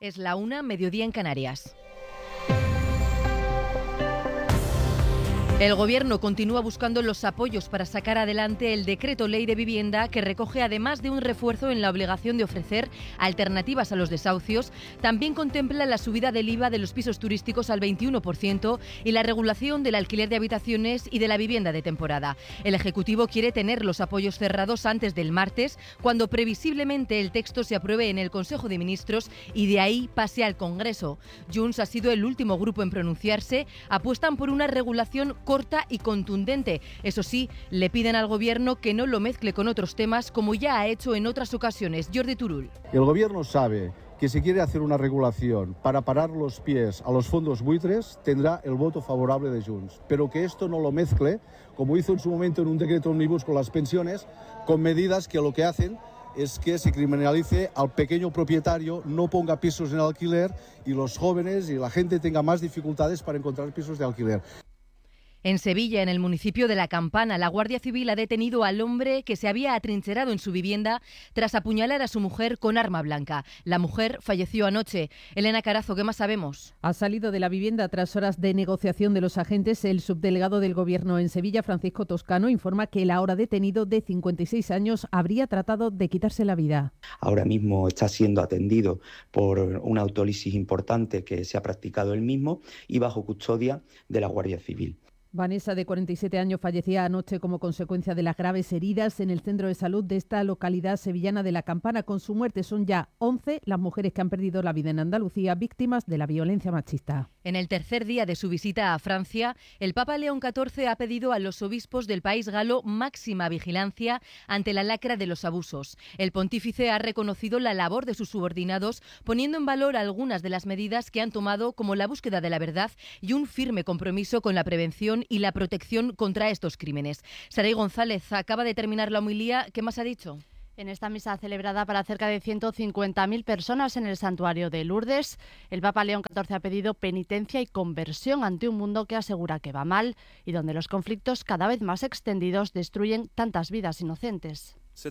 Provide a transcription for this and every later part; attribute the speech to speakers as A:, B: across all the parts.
A: Es la 1, mediodía en Canarias. El Gobierno continúa buscando los apoyos para sacar adelante el decreto ley de vivienda que recoge, además de un refuerzo en la obligación de ofrecer alternativas a los desahucios, también contempla la subida del IVA de los pisos turísticos al 21% y la regulación del alquiler de habitaciones y de la vivienda de temporada. El Ejecutivo quiere tener los apoyos cerrados antes del martes, cuando previsiblemente el texto se apruebe en el Consejo de Ministros y de ahí pase al Congreso. Junts ha sido el último grupo en pronunciarse. Apuestan por una regulación corta y contundente. Eso sí, le piden al Gobierno que no lo mezcle con otros temas, como ya ha hecho en otras ocasiones. Jordi Turull.
B: El Gobierno sabe que si quiere hacer una regulación para parar los pies a los fondos buitres, tendrá el voto favorable de Junts. Pero que esto no lo mezcle, como hizo en su momento en un decreto ómnibus con las pensiones, con medidas que lo que hacen es que se criminalice al pequeño propietario, no ponga pisos en alquiler y los jóvenes y la gente tenga más dificultades para encontrar pisos de alquiler.
A: En Sevilla, en el municipio de La Campana, la Guardia Civil ha detenido al hombre que se había atrincherado en su vivienda tras apuñalar a su mujer con arma blanca. La mujer falleció anoche. Elena Carazo, ¿qué más sabemos?
C: Ha salido de la vivienda tras horas de negociación de los agentes. El subdelegado del Gobierno en Sevilla, Francisco Toscano, informa que el ahora detenido de 56 años habría tratado de quitarse la vida.
D: Ahora mismo está siendo atendido por una autólisis importante que se ha practicado él mismo y bajo custodia de la Guardia Civil.
C: Vanessa, de 47 años, fallecía anoche como consecuencia de las graves heridas en el centro de salud de esta localidad sevillana de La Campana. Con su muerte son ya 11 las mujeres que han perdido la vida en Andalucía víctimas de la violencia machista.
A: En el tercer día de su visita a Francia, el Papa León XIV ha pedido a los obispos del país galo máxima vigilancia ante la lacra de los abusos. El pontífice ha reconocido la labor de sus subordinados, poniendo en valor algunas de las medidas que han tomado, como la búsqueda de la verdad y un firme compromiso con la prevención y la protección contra estos crímenes. Saray González acaba de terminar la homilía. ¿Qué más ha dicho?
E: En esta misa celebrada para cerca de 150.000 personas en el santuario de Lourdes, el Papa León XIV ha pedido penitencia y conversión ante un mundo que asegura que va mal y donde los conflictos cada vez más extendidos destruyen tantas vidas inocentes. Se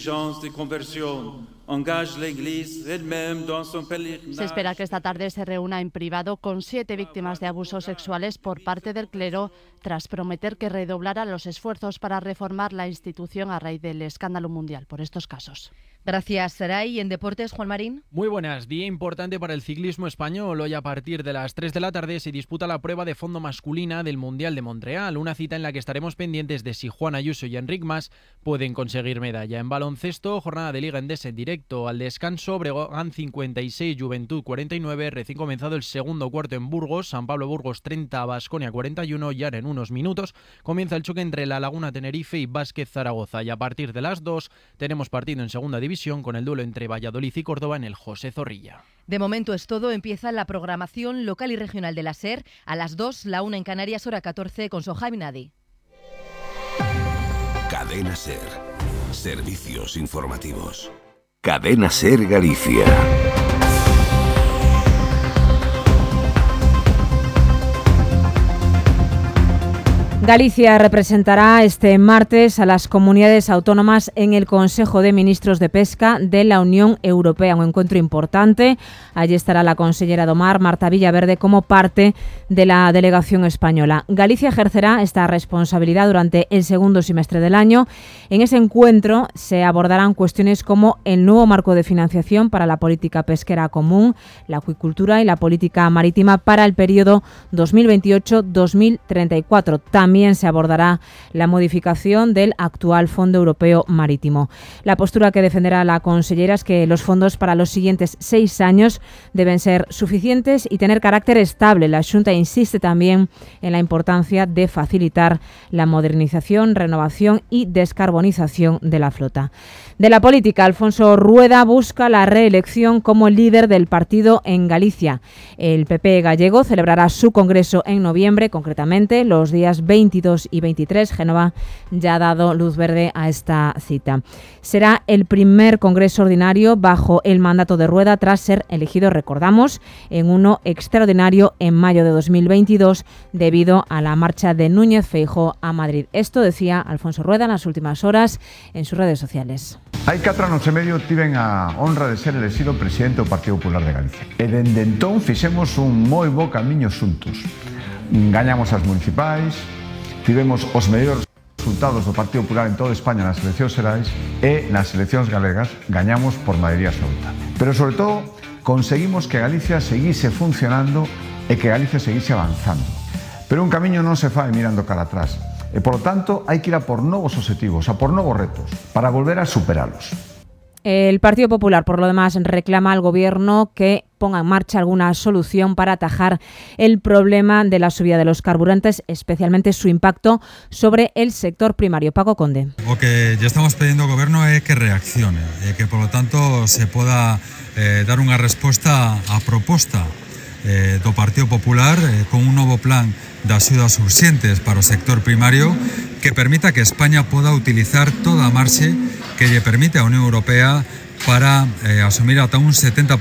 E: espera que esta tarde se reúna en privado con 7 víctimas de abusos sexuales por parte del clero, tras prometer que redoblará los esfuerzos para reformar la institución a raíz del escándalo mundial por estos casos.
A: Gracias, Saray. En deportes, Juan Marín.
F: Muy buenas. Día importante para el ciclismo español. Hoy a partir de las 3 de la tarde se disputa la prueba de fondo masculina del Mundial de Montreal, una cita en la que estaremos pendientes de si Juan Ayuso y Enric Mas pueden conseguir medalla. En baloncesto, jornada de Liga Endesa en directo. Al descanso, Breogán 56, Juventud 49. Recién comenzado el segundo cuarto en Burgos, San Pablo Burgos 30, Baskonia 41. Y ahora en unos minutos comienza el choque entre La Laguna Tenerife y Vázquez Zaragoza. Y a partir de las 2 tenemos partido en segunda división con el duelo entre Valladolid y Córdoba en el José Zorrilla.
A: De momento es todo. Empieza la programación local y regional de la SER. A las 2, la 1 en Canarias, hora 14, con Sohaib Nadi.
G: Cadena SER. Servicios informativos. Cadena SER Galicia.
H: Galicia representará este martes a las comunidades autónomas en el Consejo de Ministros de Pesca de la Unión Europea, un encuentro importante. Allí estará la consellera do Mar, Marta Villaverde, como parte de la delegación española. Galicia ejercerá esta responsabilidad durante el segundo semestre del año. En ese encuentro se abordarán cuestiones como el nuevo marco de financiación para la política pesquera común, la acuicultura y la política marítima para el periodo 2028-2034. También se abordará la modificación del actual Fondo Europeo Marítimo. La postura que defenderá la consellera es que los fondos para los siguientes 6 años deben ser suficientes y tener carácter estable. La Xunta insiste también en la importancia de facilitar la modernización, renovación y descarbonización de la flota. De la política, Alfonso Rueda busca la reelección como líder del partido en Galicia. El PP gallego celebrará su congreso en noviembre, concretamente los días 20 22 y 23. Génova ya ha dado luz verde a esta cita. Será el primer congreso ordinario bajo el mandato de Rueda tras ser elegido, recordamos, en uno extraordinario en mayo de 2022 debido a la marcha de Núñez Feijóo a Madrid. Esto decía Alfonso Rueda en las últimas horas en sus redes sociales.
I: Hai 4 anos e medio tiven a honra de ser elegido presidente do Partido Popular de Galicia. E dende entón fixemos un moi bo camiño xuntos. Gañamos as municipais, tivemos os mellores resultados do Partido Popular en toda España nas eleccións xerais e nas eleccións galegas gañamos por maioría absoluta. Pero sobre todo conseguimos que Galicia seguise funcionando e que Galicia seguise avanzando. Pero un camiño non se fai mirando cara atrás. E, por lo tanto, hai que ir a por novos objetivos, a por novos retos, para volver a superalos.
H: El Partido Popular, por lo demás, reclama al Gobierno que ponga en marcha alguna solución para atajar el problema de la subida de los carburantes, especialmente su impacto sobre el sector primario. Paco Conde.
J: O que ya estamos pidiendo ao Goberno é que reaccione, e que, por lo tanto, se poda dar unha resposta á proposta do Partido Popular con un novo plan de axudas urxentes para o sector primario que permita que España poda utilizar toda a marxe que lle permite a Unión Europea para asumir ata un 70%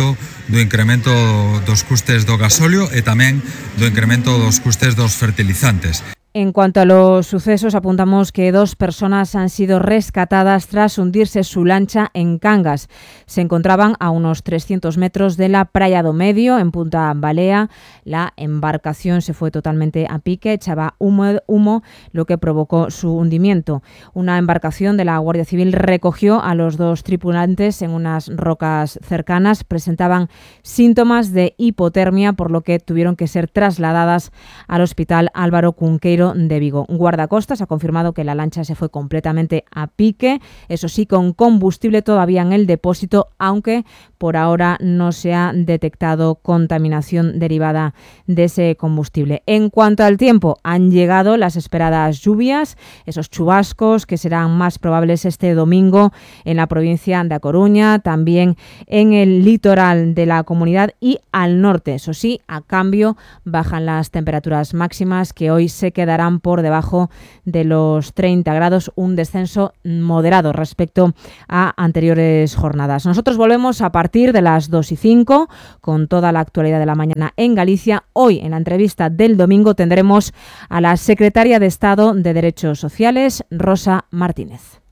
J: do incremento dos custes do gasóleo e tamén do incremento dos custes dos fertilizantes.
H: En cuanto a los sucesos, apuntamos que 2 personas han sido rescatadas tras hundirse su lancha en Cangas. Se encontraban a unos 300 metros de la Praia do Medio, en Punta Balea. La embarcación se fue totalmente a pique, echaba humo, lo que provocó su hundimiento. Una embarcación de la Guardia Civil recogió a los 2 tripulantes en unas rocas cercanas. Presentaban síntomas de hipotermia, por lo que tuvieron que ser trasladadas al Hospital Álvaro Cunqueiro de Vigo. Guardacostas ha confirmado que la lancha se fue completamente a pique, eso sí, con combustible todavía en el depósito, aunque por ahora no se ha detectado contaminación derivada de ese combustible. En cuanto al tiempo, han llegado las esperadas lluvias, esos chubascos que serán más probables este domingo en la provincia de A Coruña, también en el litoral de la comunidad y al norte. Eso sí, a cambio bajan las temperaturas máximas, que hoy se quedarán por debajo de los 30 grados, un descenso moderado respecto a anteriores jornadas. Nosotros volvemos a partir de las 2:05 con toda la actualidad de la mañana en Galicia. Hoy, en la entrevista del domingo, tendremos a la secretaria de Estado de Derechos Sociales, Rosa Martínez.